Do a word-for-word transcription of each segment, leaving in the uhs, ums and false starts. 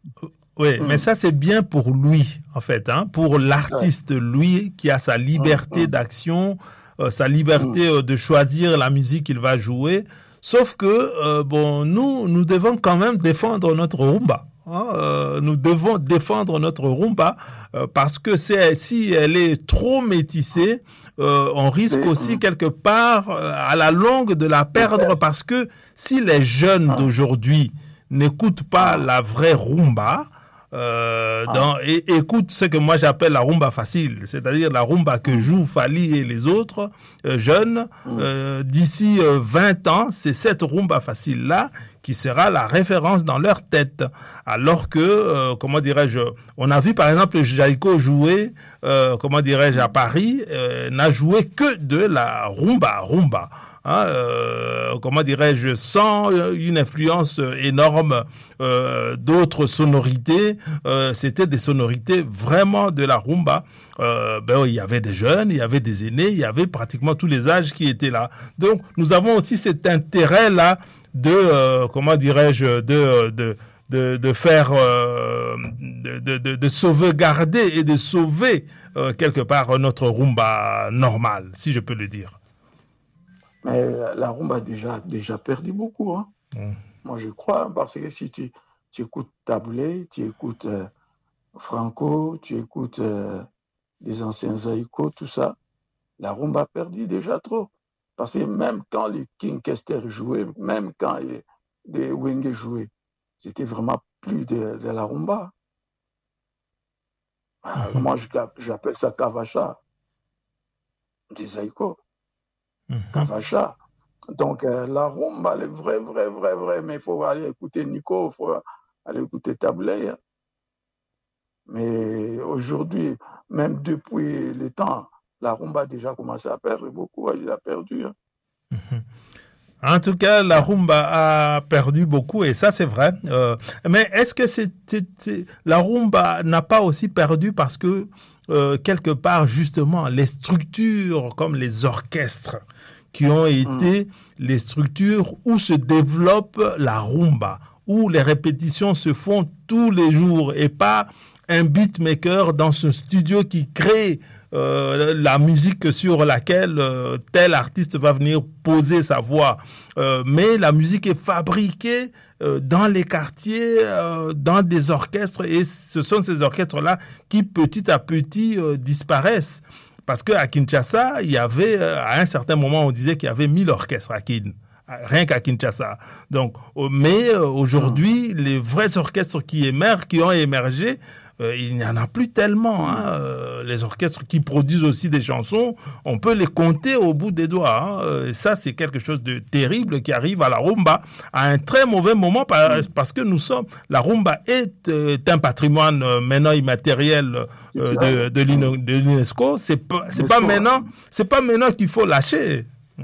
l'artiste. Oui, mais Hum, ça c'est bien pour lui, en fait, hein, pour ouais. l'artiste, lui, qui a sa Hum, liberté hum, d'action, euh, sa hum. liberté euh, de choisir la musique qu'il va jouer. Sauf que, euh, bon, nous, nous devons quand même défendre notre rumba. Hein, euh, nous devons défendre notre rumba euh, parce que c'est, si elle est trop métissée, euh, on risque Et, aussi hum, quelque part euh, à la longue de la de perdre faire. parce que si les jeunes Hein, d'aujourd'hui n'écoutent pas hein, la vraie rumba, euh, hein, dans, et écoute ce que moi j'appelle la rumba facile, c'est-à-dire la rumba que hum, jouent Fali et les autres euh, jeunes. hum, Euh, d'ici euh, vingt ans, c'est cette rumba facile-là qui sera la référence dans leur tête. Alors que, euh, comment dirais-je, on a vu par exemple Jaiko jouer, euh, comment dirais-je, à hum, Paris, euh, n'a joué que de la rumba, rumba. Hein, euh, comment dirais-je, sans une influence énorme euh, d'autres sonorités. Euh, c'était des sonorités vraiment de la rumba. Euh, ben, il y avait des jeunes, il y avait des aînés, il y avait pratiquement tous les âges qui étaient là. Donc, nous avons aussi cet intérêt-là de, euh, comment dirais-je, de, de, de, de faire, euh, de, de, de, de sauvegarder et de sauver euh, quelque part notre rumba normale, si je peux le dire. mais la, la rumba a déjà, déjà perdu beaucoup. Hein. Mm. Moi, je crois, parce que si tu, tu écoutes Tablé, tu écoutes euh, Franco, tu écoutes euh, les anciens Zaïko, tout ça, la rumba a perdu déjà trop. Parce que même quand les King Kester jouaient, même quand les, les Wenge jouaient, c'était vraiment plus de, de la rumba. Ah, Mm-hmm. moi, j'appelle ça Kavacha, des Zaïko, Mm-hmm. Kavacha. Donc, euh, la rumba, elle est vraie, vraie, vraie, vraie, mais il faut aller écouter Nico, il faut aller écouter Tablé. Hein. Mais aujourd'hui, même depuis le temps, la rumba a déjà commencé à perdre beaucoup, il a perdu. Hein. Mm-hmm. En tout cas, la rumba a perdu beaucoup et ça c'est vrai. Euh, mais est-ce que c'est, c'est, c'est- la rumba n'a pas aussi perdu parce que euh, quelque part justement les structures comme les orchestres qui ont Hum, été les structures où se développe la rumba, où les répétitions se font tous les jours et pas un beatmaker dans ce studio qui crée euh, la musique sur laquelle euh, tel artiste va venir poser sa voix. Euh, mais la musique est fabriquée euh, dans les quartiers, euh, dans des orchestres, et ce sont ces orchestres-là qui petit à petit euh, disparaissent. Parce qu'à Kinshasa, il y avait, euh, à un certain moment, on disait qu'il y avait mille orchestres à Kin. Rien qu'à Kinshasa. Donc, euh, mais euh, hum, aujourd'hui, les vrais orchestres qui émergent, qui ont émergé, euh, il n'y en a plus tellement. Hein. hum. Euh, les orchestres qui produisent aussi des chansons, on peut les compter au bout des doigts. Hein. Euh, ça, c'est quelque chose de terrible qui arrive à la rumba à un très mauvais moment Hum. parce que nous sommes. La rumba est, euh, un patrimoine euh, maintenant immatériel euh, Culturel. de, de Hum. l'UNESCO. C'est pas, c'est pas L'UNESCO. maintenant, Hum. c'est pas maintenant qu'il faut lâcher.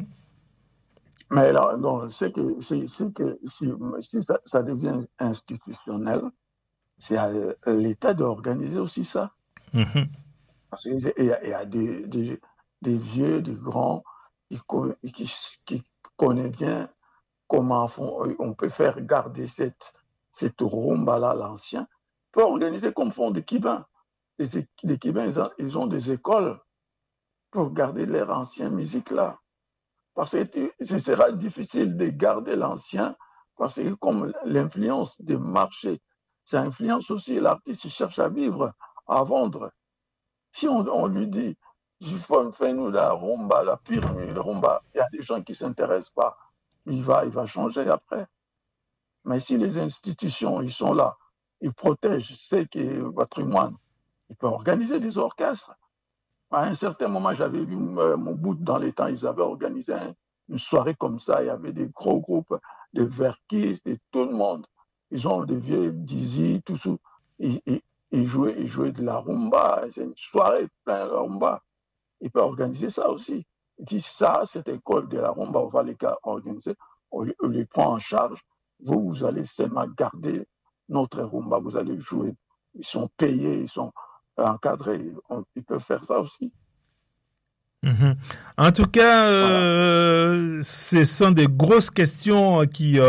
Mais là, non, c'est que, c'est, c'est que si, si ça, ça devient institutionnel, c'est à l'État d'organiser aussi ça. Mm-hmm. Parce qu'il y a, il y a des, des, des vieux, des grands qui, qui, qui connaissent bien comment font, on peut faire garder cette, cette rumba-là, l'ancien, peut organiser comme font des Kibins. Les, les Kibins, ils ont, ils ont des écoles pour garder leur ancienne musique-là. Parce que ce sera difficile de garder l'ancien, parce que comme l'influence des marchés, ça influence aussi l'artiste, il cherche à vivre, à vendre. Si on, on lui dit, fais-nous la rumba, la pure rumba, il y a des gens qui ne s'intéressent pas, il va, il va changer après. Mais si les institutions, ils sont là, ils protègent ce qui est le patrimoine, ils peuvent organiser des orchestres. À un certain moment, j'avais vu euh, mon bout dans les temps, ils avaient organisé un, une soirée comme ça. Il y avait des gros groupes, des verkistes, et tout le monde. Ils ont des vieux Dizzy, tout ça. Ils, ils, ils, jouaient, ils jouaient de la rumba. C'est une soirée plein de rumba. Ils peuvent organiser ça aussi. Ils disent ça, cette école de la rumba, on va les organiser. On, on les prend en charge. Vous, vous allez seulement garder notre rumba. Vous allez jouer. Ils sont payés, ils sont encadrés. On, ils peuvent faire ça aussi. Mhm. En tout cas, Voilà. euh, ce sont des grosses questions qui, euh,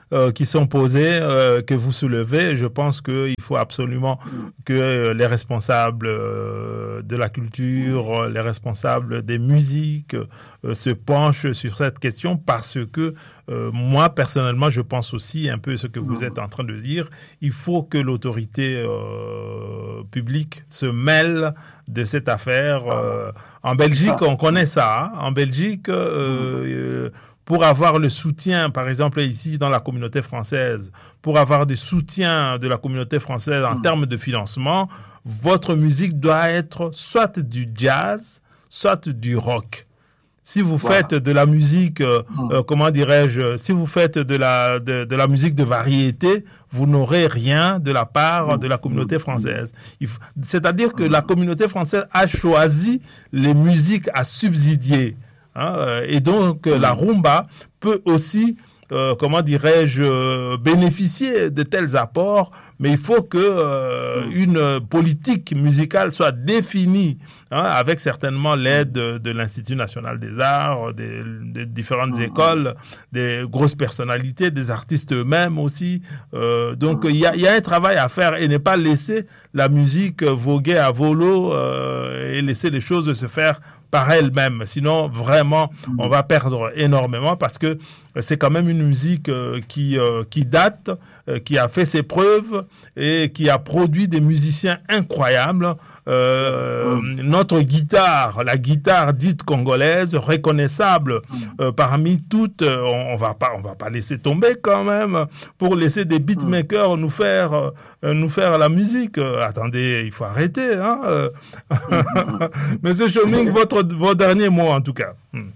euh, qui sont posées, euh, que vous soulevez. Je pense qu'il faut absolument que les responsables euh, de la culture, les responsables des musiques euh, se penchent sur cette question parce que euh, moi, personnellement, je pense aussi un peu ce que vous êtes en train de dire. Il faut que l'autorité euh, publique se mêle de cette affaire. Euh, en Belgique, on connaît ça. Hein. En Belgique, euh, euh, pour avoir le soutien, par exemple ici dans la communauté française, pour avoir du soutien de la communauté française en termes de financement, votre musique doit être soit du jazz, soit du rock. Si vous voilà. faites de la musique, euh, mmh. euh, comment dirais-je, si vous faites de la, de, de la musique de variété, vous n'aurez rien de la part mmh. de la communauté française. Faut, c'est-à-dire que la communauté française a choisi les musiques à subsidier. Hein, et donc, mmh. la rumba peut aussi, euh, comment dirais-je, euh, bénéficier de tels apports, mais il faut que euh, mmh. une politique musicale soit définie, hein, avec certainement l'aide de, de l'Institut national des arts, des, des différentes mmh. écoles, des grosses personnalités, des artistes eux-mêmes aussi. Euh, donc, il y, y a un travail à faire et ne pas laisser la musique voguer à volo euh, et laisser les choses se faire par elle-même. Sinon, vraiment, on va perdre énormément parce que c'est quand même une musique euh, qui, euh, qui date, euh, qui a fait ses preuves et qui a produit des musiciens incroyables. Euh, mmh. Notre guitare, la guitare dite congolaise, reconnaissable euh, parmi toutes, euh, on, on va pas, on va pas laisser tomber quand même pour laisser des beatmakers mmh. nous faire, euh, nous faire la musique. Euh, attendez, il faut arrêter, hein. Euh, mmh. Monsieur Choming, votre, vos derniers mots en tout cas. Mmh.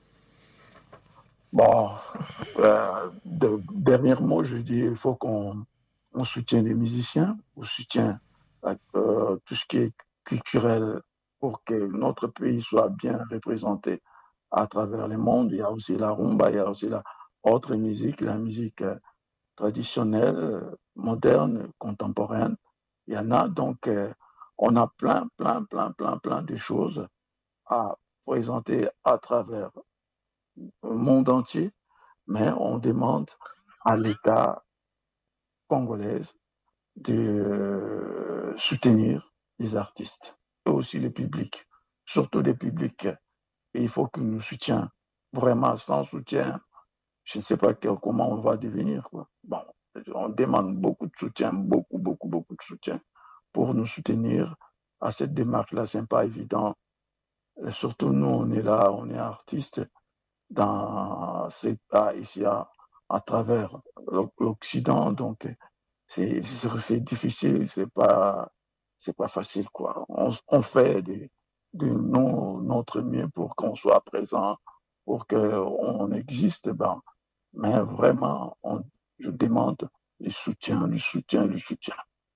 Bon, euh, de, dernier mot, je dis, il faut qu'on on soutienne les musiciens, on soutient euh, tout ce qui est culturel pour que notre pays soit bien représenté à travers le monde. Il y a aussi la rumba, il y a aussi la autre musique, la musique euh, traditionnelle, moderne, contemporaine. Il y en a, donc euh, on a plein, plein, plein, plein, plein de choses à présenter à travers le monde entier, mais on demande à l'État congolais de euh, soutenir les artistes et aussi le public, surtout les publics. Et il faut que nous soutenions vraiment. Sans soutien, je ne sais pas que, comment on va devenir, quoi. Bon, on demande beaucoup de soutien, beaucoup, beaucoup, beaucoup de soutien pour nous soutenir à cette démarche-là. Ce n'est pas évident. Et surtout, nous, on est là, on est artistes dans ces pas ici à, à travers l'Occident, donc c'est, c'est difficile, c'est pas, c'est pas facile, quoi. On, on fait de, de nos, notre mieux pour qu'on soit présent, pour qu'on existe, ben, mais vraiment, on, je demande le soutien, le soutien, le soutien.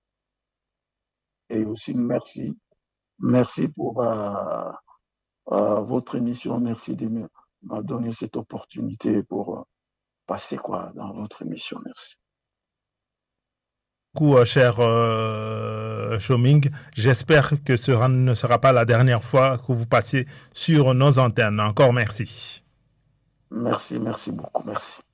Et aussi, merci, merci pour euh, euh, votre émission, merci de me, me donner cette opportunité pour euh, passer, quoi, dans votre émission, merci. Beaucoup, cher euh, Choming. J'espère que ce ne sera pas la dernière fois que vous passez sur nos antennes. Encore merci. Merci, merci beaucoup, merci.